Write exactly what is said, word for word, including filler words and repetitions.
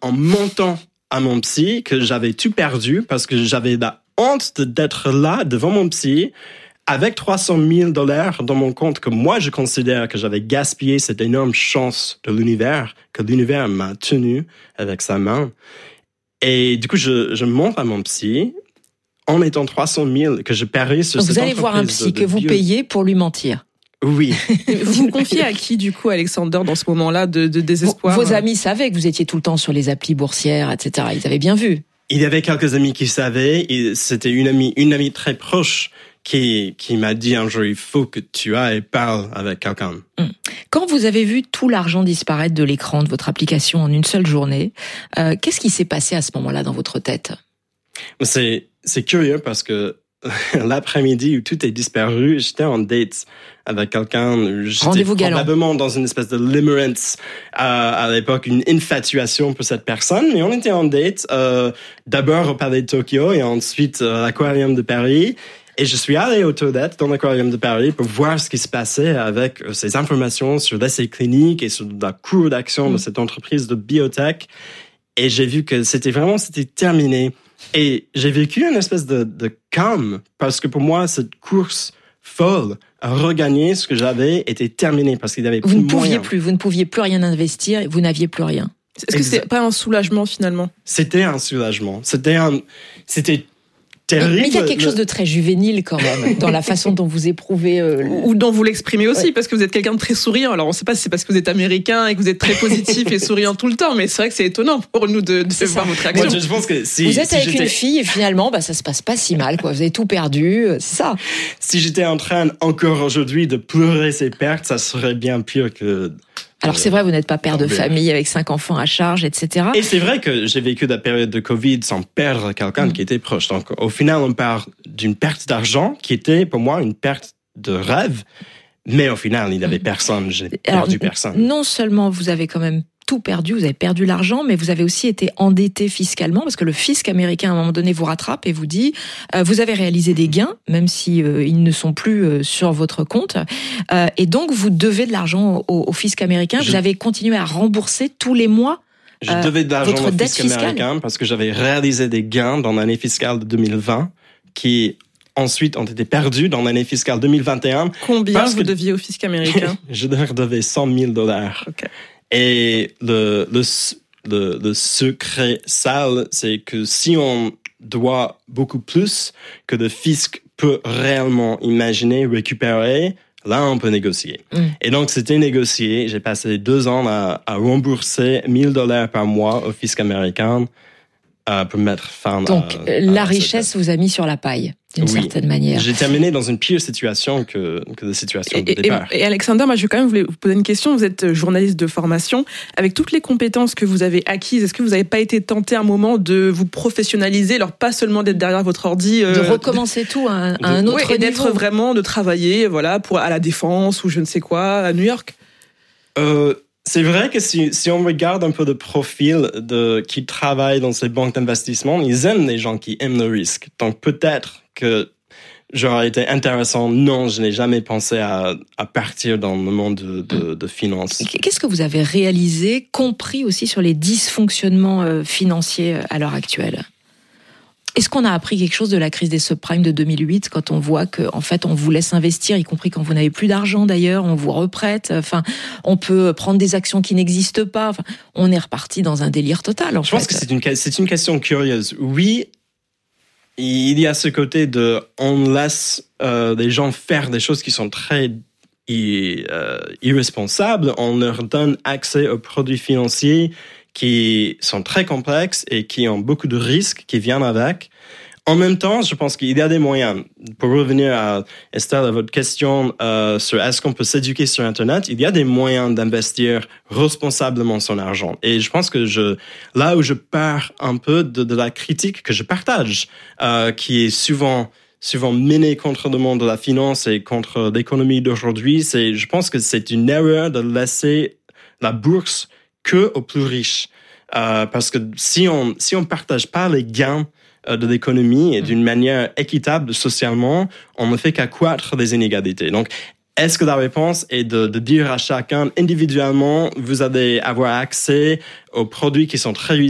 en montant à mon psy que j'avais tout perdu parce que j'avais la honte d'être là devant mon psy avec trois cent mille dollars dans mon compte que moi je considère que j'avais gaspillé cette énorme chance de l'univers, que l'univers m'a tenu avec sa main. Et du coup, je, je monte à mon psy en mettant trois cent mille que je parie sur Donc cette vous allez entreprise voir un psy de, de que vous bio... payez pour lui mentir. Oui. Vous vous confiez à qui, du coup, Alexander, dans ce moment-là de, de désespoir? Vos, vos amis savaient que vous étiez tout le temps sur les applis boursières, et cetera. Ils avaient bien vu. Il y avait quelques amis qui savaient, et c'était une amie, une amie très proche qui, qui m'a dit un jour, il faut que tu ailles et parles avec quelqu'un. Quand vous avez vu tout l'argent disparaître de l'écran de votre application en une seule journée, euh, qu'est-ce qui s'est passé à ce moment-là dans votre tête? C'est, c'est curieux parce que l'après-midi où tout est disparu, j'étais en date avec quelqu'un. J'étais Rendez-vous galant. Probablement dans une espèce de limerence euh, à l'époque, une infatuation pour cette personne. Mais on était en date, euh, d'abord au Palais de Tokyo et ensuite à l'Aquarium de Paris. Et je suis allé aux toilettes dans l'Aquarium de Paris pour voir ce qui se passait avec ces informations sur l'essai clinique et sur la cour d'action mmh. de cette entreprise de biotech. Et j'ai vu que c'était vraiment, c'était terminé. Et j'ai vécu une espèce de, de calme parce que pour moi, cette course folle à regagner ce que j'avais était terminée parce qu'il n'y avait plus Vous de ne pouviez moyens. plus, vous ne pouviez plus rien investir, vous n'aviez plus rien. Est-ce que c'est pas un soulagement finalement? C'était un soulagement. C'était un, c'était terrible. Mais il y a quelque chose de très juvénile quand même dans la façon dont vous éprouvez euh, ou dont vous l'exprimez aussi, ouais. parce que vous êtes quelqu'un de très souriant. Alors on ne sait pas si c'est parce que vous êtes américain et que vous êtes très positif et souriant tout le temps, mais c'est vrai que c'est étonnant pour nous de, de voir votre réaction. Moi, je pense que si, vous êtes si avec j'étais... une fille et finalement bah ça se passe pas si mal quoi. Vous avez tout perdu, c'est ça. Si j'étais en train encore aujourd'hui de pleurer ces pertes, ça serait bien pire que. Alors c'est vrai, vous n'êtes pas père de famille avec cinq enfants à charge, et cetera. Et c'est vrai que j'ai vécu la période de Covid sans perdre quelqu'un mmh. qui était proche. Donc au final, on parle d'une perte d'argent qui était pour moi une perte de rêve. Mais au final, il n'y avait personne, j'ai Alors, perdu personne. Non seulement vous avez quand même tout perdu, vous avez perdu l'argent, mais vous avez aussi été endetté fiscalement, parce que le fisc américain, à un moment donné, vous rattrape et vous dit euh, vous avez réalisé des gains, même si euh, ils ne sont plus euh, sur votre compte, euh, et donc vous devez de l'argent au, au fisc américain. Je... Vous avez continué à rembourser tous les mois. Je euh, devais de l'argent au fisc fiscale. américain parce que j'avais réalisé des gains dans l'année fiscale de deux mille vingt qui ensuite ont été perdus dans l'année fiscale deux mille vingt et un. Combien parce vous que deviez au fisc américain? Je leur devais cent mille dollars. Okay. Et le, le, le, le secret sale, c'est que si on doit beaucoup plus que le fisc peut réellement imaginer récupérer, là, on peut négocier. Mm. Et donc, c'était négocié. J'ai passé deux ans à, à rembourser mille dollars par mois au fisc américain euh, pour mettre fin donc, à... Donc, la à richesse cette... vous a mis sur la paille, d'une oui. certaine manière. J'ai terminé dans une pire situation que, que la situation et, de départ. Et, et Alexander, moi, je vais quand même vous poser une question. Vous êtes journaliste de formation. Avec toutes les compétences que vous avez acquises, est-ce que vous n'avez pas été tenté à un moment de vous professionnaliser, alors pas seulement d'être derrière votre ordi, euh, de recommencer tout à un, à un autre ouais, et niveau, d'être vraiment, de travailler, voilà, pour à la Défense ou je ne sais quoi, à New York? Euh, c'est vrai que si, si on regarde un peu le profil de qui travaillent dans ces banques d'investissement, ils aiment les gens qui aiment le risque. Donc peut-être que j'aurais été intéressant. Non, je n'ai jamais pensé à, à partir dans le monde de, de, de finance. Qu'est-ce que vous avez réalisé, compris aussi sur les dysfonctionnements financiers à l'heure actuelle? Est-ce qu'on a appris quelque chose de la crise des subprimes de deux mille huit quand on voit que, en fait, on vous laisse investir, y compris quand vous n'avez plus d'argent d'ailleurs, on vous reprête, enfin, on peut prendre des actions qui n'existent pas, enfin, on est reparti dans un délire total, en Je fait. pense que c'est une, c'est une question curieuse. Oui, il y a ce côté de, on laisse euh, les gens faire des choses qui sont très i, euh, irresponsables, on leur donne accès aux produits financiers qui sont très complexes et qui ont beaucoup de risques qui viennent avec. En même temps, je pense qu'il y a des moyens. Pour revenir à Estelle, à votre question euh, sur est-ce qu'on peut s'éduquer sur Internet, il y a des moyens d'investir responsablement son argent. Et je pense que je, là où je pars un peu de, de la critique que je partage, euh, qui est souvent souvent menée contre le monde de la finance et contre l'économie d'aujourd'hui, c'est, je pense que c'est une erreur de laisser la bourse que aux plus riches. Euh, parce que si on si on partage pas les gains euh, de l'économie et d'une manière équitable socialement, on ne fait qu'accroître les inégalités. Donc, est-ce que la réponse est de, de dire à chacun individuellement, vous allez avoir accès aux produits qui sont très